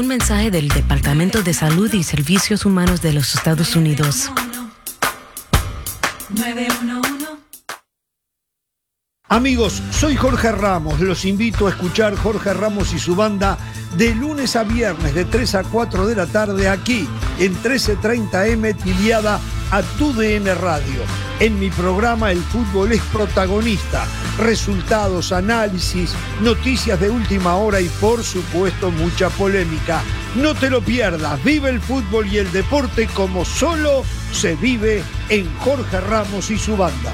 Un mensaje del Departamento de Salud y Servicios Humanos de los Estados Unidos. 911. Amigos, soy Jorge Ramos. Los invito a escuchar Jorge Ramos y su banda de lunes a viernes de 3 a 4 de la tarde aquí en 1330M Tiliada a TUDN Radio. En mi programa el fútbol es protagonista. Resultados, análisis, noticias de última hora y por supuesto mucha polémica. No te lo pierdas. Vive el fútbol y el deporte como solo se vive en Jorge Ramos y su banda.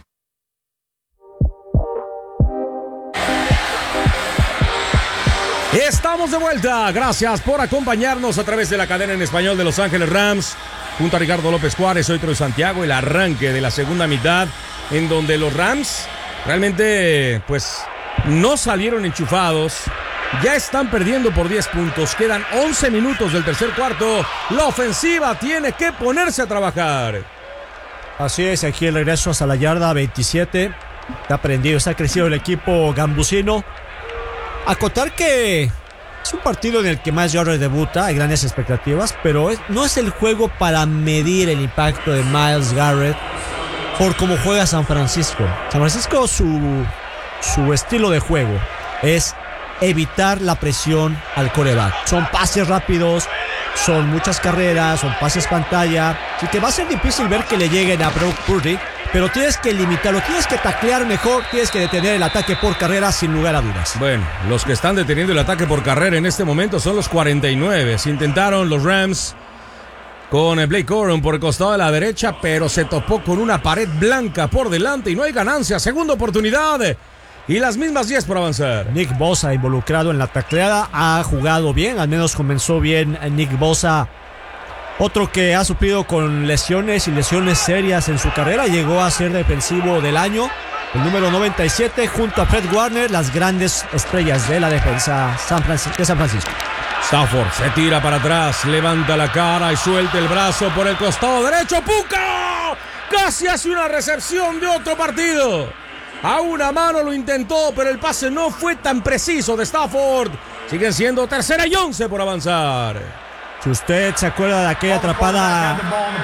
Estamos de vuelta, gracias por acompañarnos a través de la cadena en español de Los Ángeles Rams, junto a Ricardo López Juárez, soy Troy Santiago, el arranque de la segunda mitad, en donde los Rams realmente pues no salieron enchufados, ya están perdiendo por 10 puntos, quedan 11 minutos del tercer cuarto, la ofensiva tiene que ponerse a trabajar. Así es, aquí el regreso hasta la yarda 27, está prendido, está crecido el equipo gambusino. Acotar que es un partido en el que Miles Garrett debuta, hay grandes expectativas, pero no es el juego para medir el impacto de Miles Garrett por cómo juega San Francisco. San Francisco, su estilo de juego es evitar la presión al quarterback. Son pases rápidos, son muchas carreras, son pases pantalla, así que va a ser difícil ver que le lleguen a Brock Purdy, pero tienes que limitarlo, tienes que taclear mejor, tienes que detener el ataque por carrera sin lugar a dudas. Bueno, los que están deteniendo el ataque por carrera en este momento son los 49. Se intentaron los Rams con Blake Corum por el costado de la derecha, pero se topó con una pared blanca por delante y no hay ganancia. Segunda oportunidad y las mismas 10 por avanzar. Nick Bosa involucrado en la tacleada, ha jugado bien, al menos comenzó bien Nick Bosa. Otro que ha sufrido con lesiones y lesiones serias en su carrera, llegó a ser defensivo del año, el número 97, junto a Fred Warner, las grandes estrellas de la defensa de San Francisco. Stafford se tira para atrás, levanta la cara y suelta el brazo por el costado derecho. ¡Puka! Casi hace una recepción de otro partido. A una mano lo intentó, pero el pase no fue tan preciso de Stafford. Siguen siendo 3rd y 11 por avanzar. Si usted se acuerda de aquella atrapada,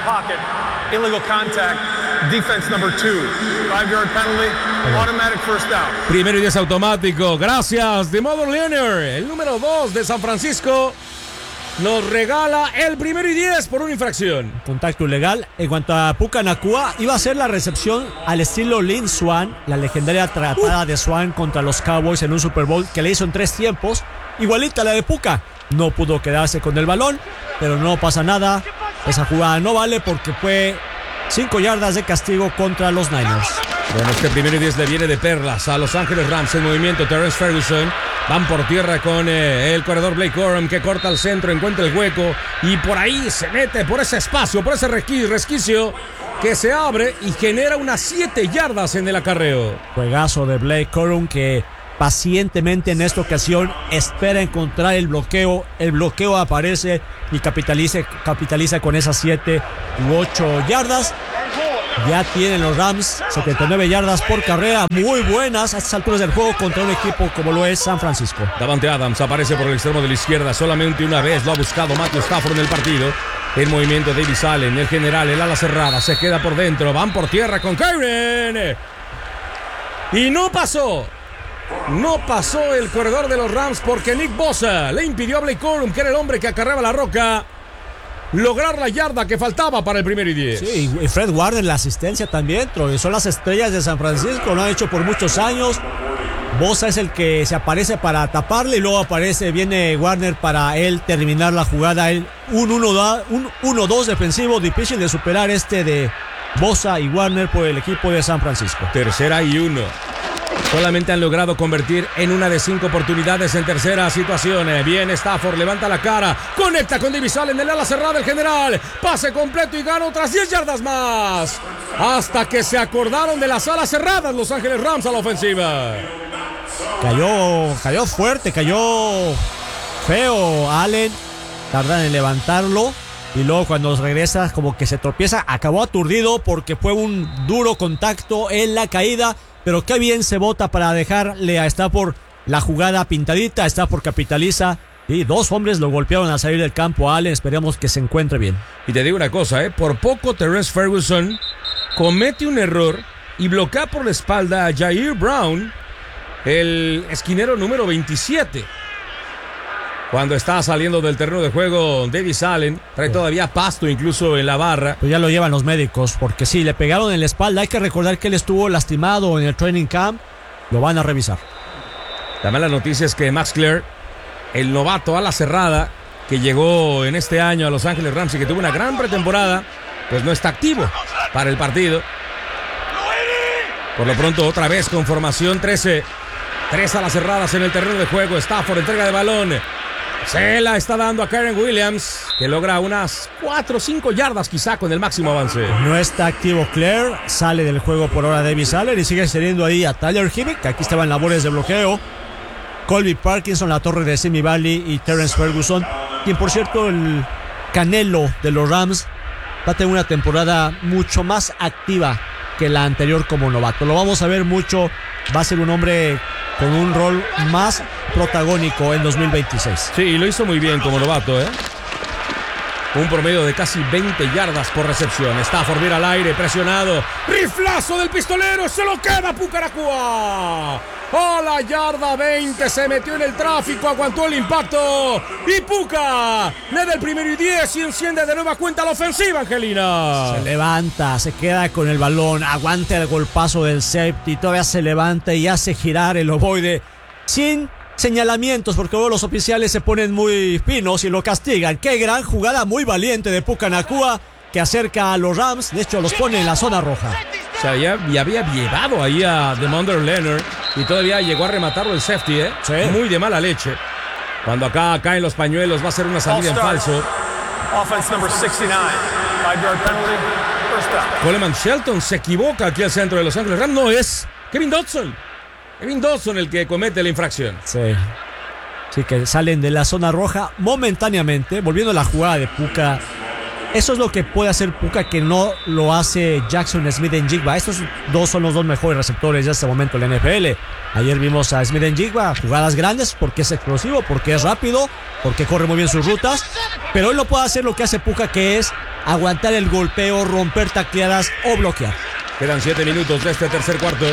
primero y 10 automático, gracias de Modern Leonard, el número 2 de San Francisco nos regala el 1º y 10 por una infracción. Contacto ilegal. En cuanto a Puka Nacua, iba a ser la recepción al estilo Lynn Swann, la legendaria atrapada de Swann contra los Cowboys en un Super Bowl que le hizo en 3 tiempos, igualita a la de Puka. No pudo quedarse con el balón, pero no pasa nada. Esa jugada no vale porque fue 5 yardas de castigo contra los Niners. Bueno, este 1º y 10 le viene de perlas a Los Ángeles Rams en movimiento. Terrence Ferguson van por tierra con el corredor Blake Corum, que corta al centro, encuentra el hueco y por ahí se mete por ese espacio, por ese resquicio que se abre y genera unas 7 yardas en el acarreo. Juegazo de Blake Corum que pacientemente en esta ocasión espera encontrar el bloqueo aparece y capitaliza con esas 7 u 8 yardas. Ya tienen los Rams 79 yardas por carrera, muy buenas a estas alturas del juego contra un equipo como lo es San Francisco. Davante Adams aparece por el extremo de la izquierda, solamente una vez lo ha buscado Matthew Stafford en el partido. El movimiento de Davis Allen, el general, el ala cerrada, se queda por dentro, van por tierra con Kyren y no pasó el corredor de los Rams porque Nick Bosa le impidió a Blake Corum, que era el hombre que acarreaba la roca, lograr la yarda que faltaba para el 1º y 10. Sí, y Fred Warner la asistencia también, son las estrellas de San Francisco, lo han hecho por muchos años. Bosa es el que se aparece para taparle y luego viene Warner para él terminar la jugada. Un 1-2 defensivo difícil de superar de Bosa y Warner por el equipo de San Francisco. 3rd y 1. Solamente han logrado convertir en una de 5 oportunidades en tercera situación. Bien, Stafford levanta la cara, conecta con Davis Allen, el ala cerrada del general. Pase completo y gana otras 10 yardas más. Hasta que se acordaron de las alas cerradas Los Ángeles Rams a la ofensiva. Cayó fuerte, cayó feo Allen. Tardan en levantarlo. Y luego cuando regresa como que se tropieza. Acabó aturdido porque fue un duro contacto en la caída. Pero qué bien se bota para dejarle a Stafford la jugada pintadita. Stafford capitaliza Y 2 hombres lo golpearon al salir del campo a Allen. Esperemos que se encuentre bien. Y te digo una cosa, por poco Terrence Ferguson comete un error y bloquea por la espalda a Jair Brown, el esquinero número 27. Cuando está saliendo del terreno de juego, Davis Allen trae todavía pasto incluso en la barra. Pues ya lo llevan los médicos, porque sí, le pegaron en la espalda. Hay que recordar que él estuvo lastimado en el training camp. Lo van a revisar. La mala noticia es que Max Clair, el novato a la cerrada, que llegó en este año a Los Ángeles Rams y que tuvo una gran pretemporada, pues no está activo para el partido. Por lo pronto, otra vez con formación 13. 3 a las cerradas en el terreno de juego. Stafford, entrega de balón. Se la está dando a Kyren Williams, que logra unas 4 o 5 yardas quizá con el máximo avance. No está activo Claire, sale del juego por ahora Davis Allen y sigue teniendo ahí a Tyler Higbee, que aquí estaba en labores de bloqueo. Colby Parkinson, la torre de Simi Valley y Terrence Ferguson, quien por cierto el Canelo de los Rams va a tener una temporada mucho más activa que la anterior como novato. Lo vamos a ver mucho, va a ser un hombre con un rol más protagónico en 2026. Sí, y lo hizo muy bien como novato, Un promedio de casi 20 yardas por recepción. Stafford mira al aire, presionado. ¡Riflazo del pistolero! ¡Se lo queda Pucaracua! A la yarda 20, se metió en el tráfico, aguantó el impacto. Y Puka le da el 1 y 10 y enciende de nueva cuenta la ofensiva, Angelina. Se levanta, se queda con el balón, aguanta el golpazo del safety, todavía se levanta y hace girar el ovoide sin señalamientos, porque luego los oficiales se ponen muy finos y lo castigan. Qué gran jugada, muy valiente de Puka Nacua, que acerca a los Rams, de hecho los pone en la zona roja. O sea, ya había llevado ahí a DeMondre Leonard y todavía llegó a rematarlo el safety, Sí. Muy de mala leche. Cuando acá caen los pañuelos, va a ser una salida en falso. Offense number 69. 5-yard penalty. First down. Coleman Shelton se equivoca aquí al centro de Los Ángeles Rams. No es Kevin Dodson. Kevin Dodson el que comete la infracción. Sí, que salen de la zona roja momentáneamente, volviendo a la jugada de Puka. Eso es lo que puede hacer Puka, que no lo hace Jackson Smith-Njigba. Estos dos son los 2 mejores receptores de este momento en la NFL. Ayer vimos a Smith-Njigba, jugadas grandes porque es explosivo, porque es rápido, porque corre muy bien sus rutas. Pero él no puede hacer lo que hace Puka, que es aguantar el golpeo, romper tacleadas o bloquear. Quedan 7 minutos de este tercer cuarto.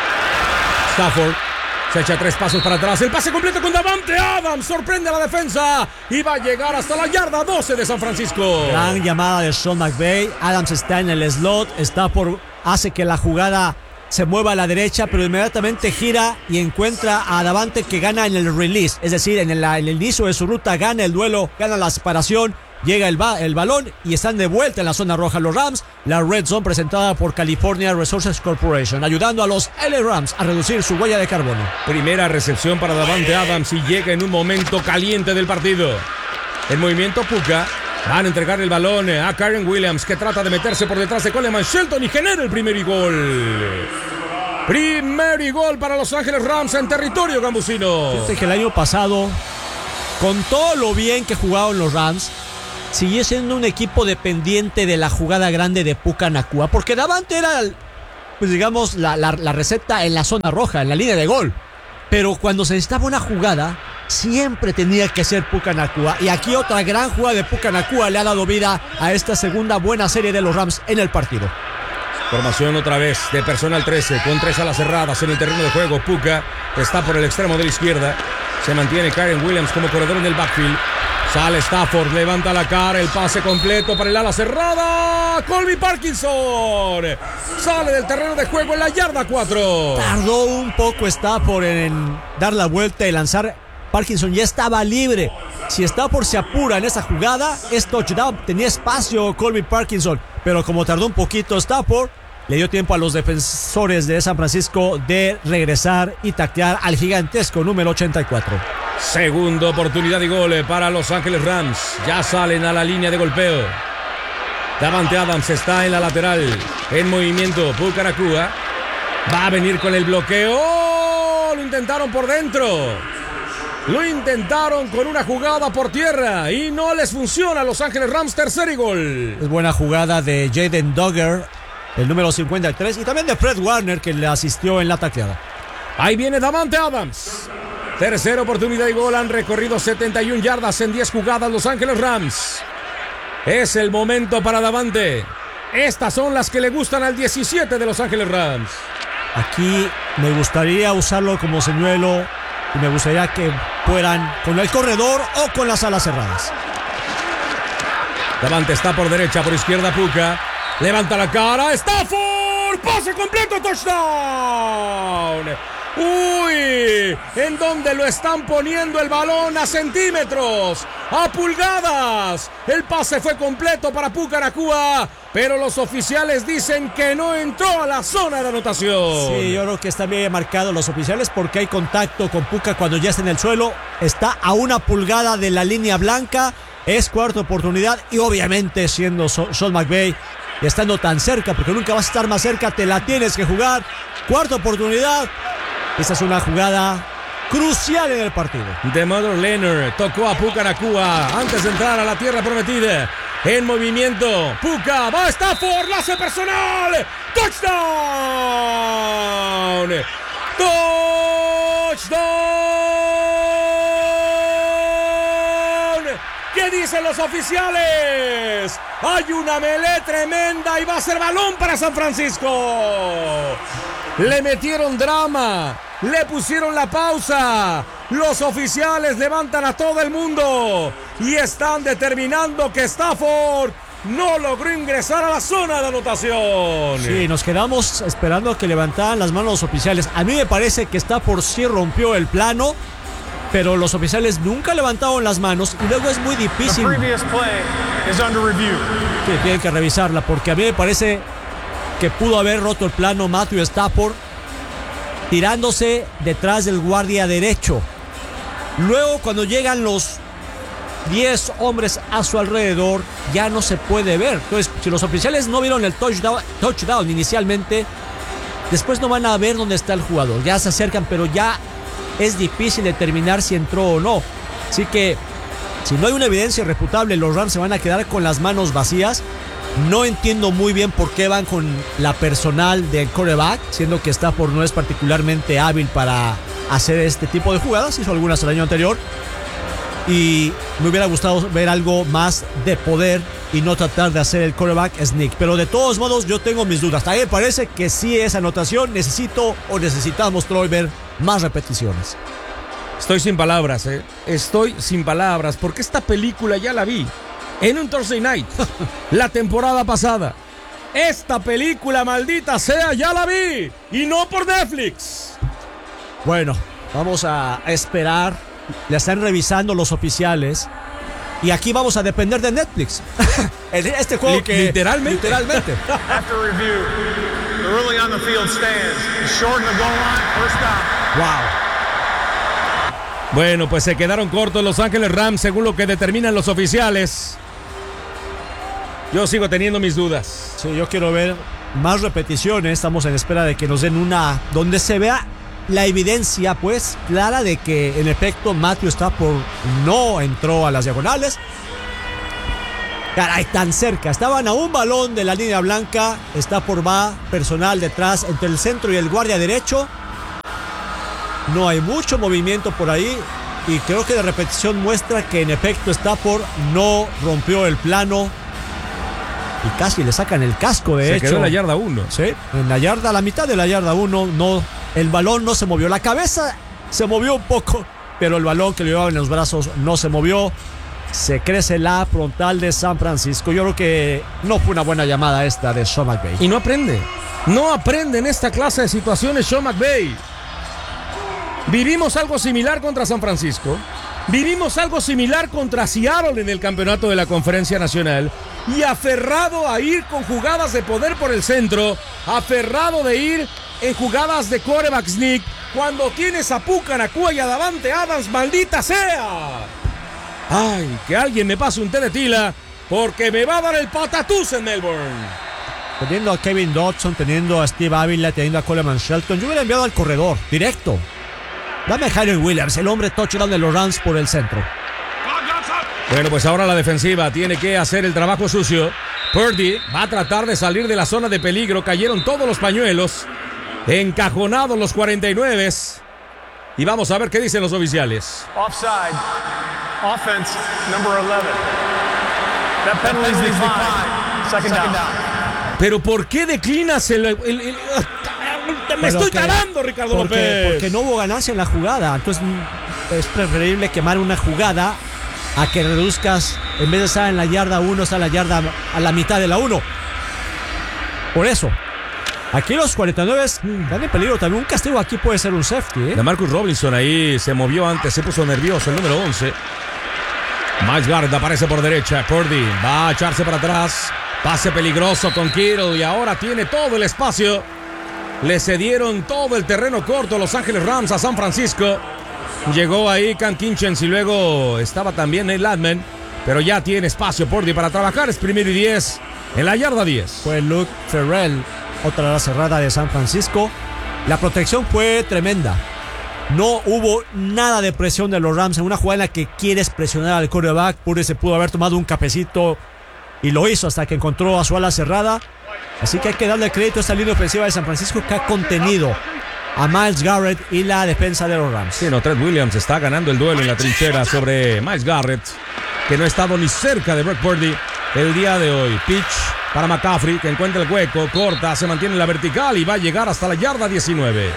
Stafford se echa 3 pasos para atrás. El pase completo con Davante Adams. Sorprende a la defensa y va a llegar hasta la yarda 12 de San Francisco. Gran llamada de Sean McVay. Adams está en el slot. Stafford hace que la jugada se mueva a la derecha, pero inmediatamente gira y encuentra a Davante, que gana en el release. Es decir, en el inicio de su ruta gana el duelo, gana la separación. Llega el balón y están de vuelta en la zona roja los Rams. La Red Zone presentada por California Resources Corporation, ayudando a los LA Rams a reducir su huella de carbono. Primera recepción para Davante Adams y llega en un momento caliente del partido. El movimiento Puka. Van a entregar el balón a Kyren Williams, que trata de meterse por detrás de Coleman Shelton y genera el primer y gol. Primer y gol para Los Ángeles Rams en territorio gambusino. Fíjate que el año pasado, con todo lo bien que jugaron los Rams, siguió siendo un equipo dependiente de la jugada grande de Puka Nacua, porque Davante era, pues digamos, la receta en la zona roja, en la línea de gol. Pero cuando se necesitaba una jugada, siempre tenía que ser Puka Nacua. Y aquí otra gran jugada de Puka Nacua le ha dado vida a esta segunda buena serie de los Rams en el partido. Formación otra vez de personal 13, con 3 alas cerradas en el terreno de juego. Puka está por el extremo de la izquierda. Se mantiene Kyren Williams como corredor en el backfield. Sale Stafford, levanta la cara, el pase completo para el ala cerrada. Colby Parkinson sale del terreno de juego en la yarda 4. Tardó un poco Stafford en dar la vuelta y lanzar. Parkinson ya estaba libre. Si Stafford se apura en esa jugada, es touchdown. Tenía espacio Colby Parkinson, pero como tardó un poquito Stafford, le dio tiempo a los defensores de San Francisco de regresar y taclear al gigantesco número 84. Segunda oportunidad de gol para Los Ángeles Rams. Ya salen a la línea de golpeo. Davante Adams está en la lateral, en movimiento. Puka Nacua va a venir con el bloqueo. ¡Oh! Lo intentaron por dentro. Lo intentaron con una jugada por tierra y no les funciona a Los Ángeles Rams. Tercer y gol. Es buena jugada de Jaden Duggar, el número 53, y también de Fred Warner, que le asistió en la tacleada. Ahí viene Davante Adams. Tercera oportunidad y gol. Han recorrido 71 yardas en 10 jugadas Los Ángeles Rams. Es el momento para Davante. Estas son las que le gustan al 17 de Los Ángeles Rams. Aquí me gustaría usarlo como señuelo y me gustaría que fueran con el corredor o con las alas cerradas. Davante está por derecha, por izquierda Puka. Levanta la cara. Stafford. Pase completo. Touchdown. Uy, en donde lo están poniendo el balón a centímetros, a pulgadas. El pase fue completo para Puka Nacua, pero los oficiales dicen que no entró a la zona de anotación. Sí, yo creo que están bien marcados los oficiales porque hay contacto con Puka cuando ya está en el suelo. Está a 1 pulgada de la línea blanca. Es cuarta oportunidad y obviamente siendo Sean McVay y estando tan cerca, porque nunca vas a estar más cerca, te la tienes que jugar. Cuarta oportunidad. Esta es una jugada crucial en el partido. DeMarco Leonard tocó a Puka Nacua antes de entrar a la tierra prometida. En movimiento, Puka va a Stafford, la hace personal. ¡Touchdown! ¡Touchdown! ¿Qué dicen los oficiales? Hay una melee tremenda y va a ser balón para San Francisco. Le metieron drama, le pusieron la pausa. Los oficiales levantan a todo el mundo y están determinando que Stafford no logró ingresar a la zona de anotación. Sí, nos quedamos esperando a que levantaran las manos los oficiales. A mí me parece que Stafford sí rompió el plano, pero los oficiales nunca levantaron las manos y luego es muy difícil. The previous play is under review. Sí, tienen que revisarla porque a mí me parece que pudo haber roto el plano Matthew Stafford tirándose detrás del guardia derecho. Luego cuando llegan los 10 hombres a su alrededor ya no se puede ver. Entonces si los oficiales no vieron el touchdown inicialmente, después no van a ver dónde está el jugador. Ya se acercan pero ya es difícil determinar si entró o no. Así que si no hay una evidencia irrefutable, los Rams se van a quedar con las manos vacías. No entiendo muy bien por qué van con la personal del quarterback, siendo que Stafford no es particularmente hábil para hacer este tipo de jugadas. Hizo algunas el año anterior. Y me hubiera gustado ver algo más de poder y no tratar de hacer el quarterback sneak. Pero de todos modos yo tengo mis dudas. A mí me parece que sí es anotación. Necesitamos, Troy, ver más repeticiones. Estoy sin palabras, Estoy sin palabras porque esta película ya la vi en un Thursday Night la temporada pasada. Esta película, maldita sea, ya la vi y no por Netflix. Bueno, vamos a esperar. La están revisando los oficiales y aquí vamos a depender de Netflix. Este juego que literalmente. After review, the ruling on the field stands. Short of the goal line, first down. Wow. Bueno, pues se quedaron cortos Los Ángeles Rams según lo que determinan los oficiales. Yo sigo teniendo mis dudas. Sí, yo quiero ver más repeticiones. Estamos en espera de que nos den una donde se vea la evidencia pues clara de que en efecto Matthew Stafford no entró a las diagonales. Caray, tan cerca, estaban a un balón de la línea blanca. Stafford va personal detrás entre el centro y el guardia derecho. No hay mucho movimiento por ahí y creo que la repetición muestra que en efecto Stafford no rompió el plano y casi le sacan el casco. De hecho, se quedó en la yarda 1. Sí, en la yarda, a la mitad de la yarda 1, no, el balón no se movió. La cabeza se movió un poco, pero el balón que le llevaba en los brazos no se movió. Se crece la frontal de San Francisco. Yo creo que no fue una buena llamada esta de Sean McVay. Y no aprende en esta clase de situaciones Sean McVay. Vivimos algo similar contra San Francisco. Vivimos algo similar contra Seattle en el campeonato de la Conferencia Nacional. Y aferrado a ir con jugadas de poder por el centro, aferrado de ir en jugadas de quarterback sneak, cuando tienes a Puka Nacua y a Davante Adams, maldita sea. Ay, que alguien me pase un té de tila, porque me va a dar el patatús en Melbourne. Teniendo a Kevin Dodson, teniendo a Steve Avila, teniendo a Coleman Shelton, yo hubiera enviado al corredor, directo. Dame a Kyren Williams, el hombre touchdown de los Rams por el centro. Bueno, pues ahora la defensiva tiene que hacer el trabajo sucio. Purdy va a tratar de salir de la zona de peligro. Cayeron todos los pañuelos. Encajonados los 49. Y vamos a ver qué dicen los oficiales. Offside. Offense, number 11. That penalty is declined. Second down. Pero ¿por qué declinas el me estoy tarando, Ricardo López? Porque no hubo ganancia en la jugada. Entonces es preferible quemar una jugada a que reduzcas, en vez de estar en la yarda 1, estar en la yarda a la mitad de la 1. Por eso, aquí los 49 están en peligro también. Un castigo aquí puede ser un safety, ¿eh? DeMarcus Robinson ahí se movió antes, se puso nervioso, el número 11. Myles Garrett aparece por derecha. Purdy va a echarse para atrás. Pase peligroso con Kittle y ahora tiene todo el espacio. Le cedieron todo el terreno corto Los Ángeles Rams a San Francisco. Llegó ahí Cam Kinchens y luego estaba también Nate Landman. Pero ya tiene espacio Purdy para trabajar. Es 1º y 10 en la yarda 10. Fue Luke Farrell, otra ala cerrada de San Francisco. La protección fue tremenda. No hubo nada de presión de los Rams en una jugada en la que quieres presionar al quarterback. Purdy se pudo haber tomado un cafecito y lo hizo hasta que encontró a su ala cerrada. Así que hay que darle crédito a esta línea ofensiva de San Francisco que ha contenido a Myles Garrett y la defensa de los Rams. Sí, no, Trent Williams está ganando el duelo en la trinchera sobre Myles Garrett, que no ha estado ni cerca de Brock Purdy el día de hoy. Pitch para McCaffrey, que encuentra el hueco, corta, se mantiene en la vertical y va a llegar hasta la yarda 19.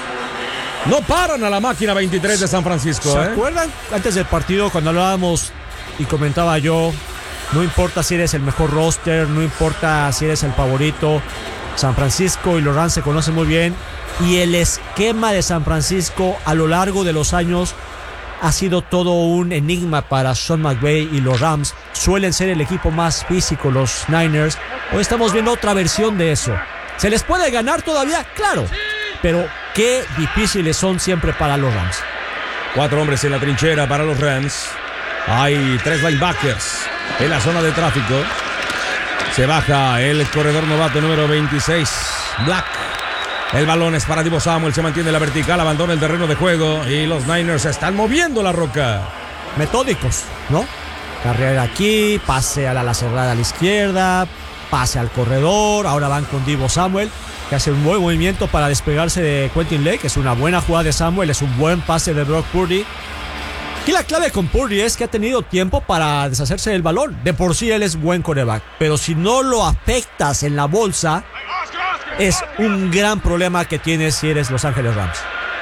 No paran a la máquina 23 de San Francisco. ¿Se acuerdan antes del partido cuando hablábamos y comentaba yo? No importa si eres el mejor roster, no importa si eres el favorito. San Francisco y los Rams se conocen muy bien. Y el esquema de San Francisco a lo largo de los años ha sido todo un enigma para Sean McVay y los Rams. Suelen ser el equipo más físico, los Niners. Hoy estamos viendo otra versión de eso. ¿Se les puede ganar todavía? Claro. Pero qué difíciles son siempre para los Rams. 4 hombres en la trinchera para los Rams. Hay 3 linebackers en la zona de tráfico. Se baja el corredor novato número 26, Black. El balón es para Deebo Samuel, se mantiene en la vertical, abandona el terreno de juego y los Niners están moviendo la roca. Metódicos, ¿no? Carrera aquí, pase a la cerrada a la izquierda, pase al corredor, ahora van con Deebo Samuel, que hace un buen movimiento para despegarse de Quentin Lake. Es una buena jugada de Samuel, es un buen pase de Brock Purdy. Aquí la clave con Purdy es que ha tenido tiempo para deshacerse del balón. De por sí él es buen quarterback, pero si no lo afectas en la bolsa, es un gran problema que tienes si eres Los Ángeles Rams.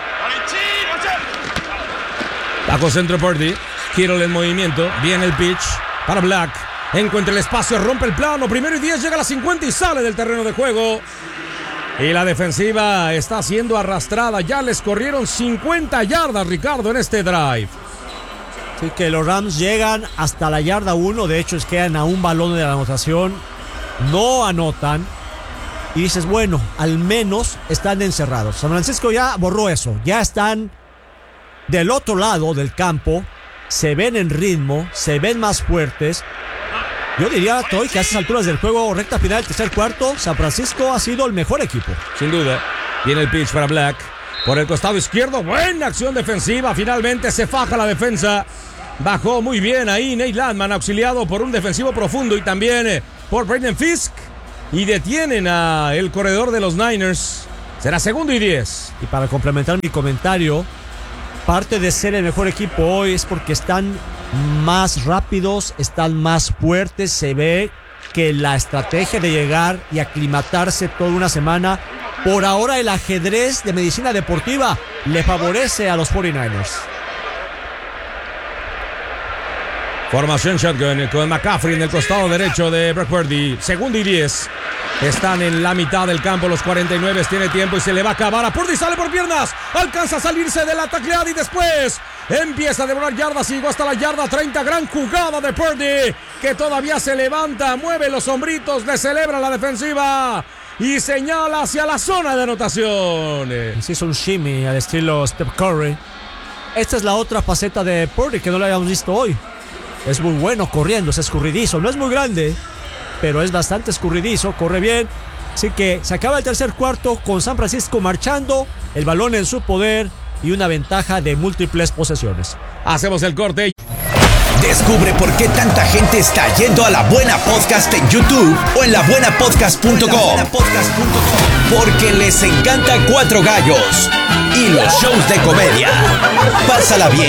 Bajo centro Purdy, Kittle en movimiento, viene el pitch para Black. Encuentra el espacio, rompe el plano, 1º y 10, llega a la 50 y sale del terreno de juego. Y la defensiva está siendo arrastrada. Ya les corrieron 50 yardas, Ricardo, en este drive. Así que los Rams llegan hasta la yarda 1. De hecho, quedan a un balón de la anotación. No anotan. Y dices, bueno, al menos están encerrados. San Francisco ya borró eso. Ya están del otro lado del campo. Se ven en ritmo. Se ven más fuertes. Yo diría, Toy, que a estas alturas del juego, recta final del tercer cuarto, San Francisco ha sido el mejor equipo. Sin duda. Viene el pitch para Black. Por el costado izquierdo, buena acción defensiva. Finalmente se faja la defensa. Bajó muy bien ahí Nate Landman, auxiliado por un defensivo profundo y también por Braden Fisk. Y detienen a el corredor de los Niners. Será 2º y 10. Y para complementar mi comentario, parte de ser el mejor equipo hoy es porque están más rápidos, están más fuertes. Se ve que la estrategia de llegar y aclimatarse toda una semana, por ahora el ajedrez de medicina deportiva le favorece a los 49ers. Formación shotgun con McCaffrey en el costado derecho de Brock Purdy. 2º y 10. Están en la mitad del campo los 49. Tiene tiempo y se le va a acabar a Purdy. Sale por piernas. Alcanza a salirse de la tacleada y después empieza a devorar yardas. Llegó hasta la yarda 30. Gran jugada de Purdy, que todavía se levanta, mueve los hombritos, le celebra la defensiva y señala hacia la zona de anotación. Se hizo un shimmy al estilo Steph Curry. Esta es la otra faceta de Purdy que no la habíamos visto hoy. Es muy bueno corriendo, es escurridizo. No es muy grande, pero es bastante escurridizo, corre bien. Así que se acaba el tercer cuarto con San Francisco marchando, el balón en su poder y una ventaja de múltiples posesiones. Hacemos el corte. Descubre por qué tanta gente está yendo a La Buena Podcast en YouTube o en labuenapodcast.com. Porque les encanta Cuatro Gallos y los shows de comedia. Pásala bien.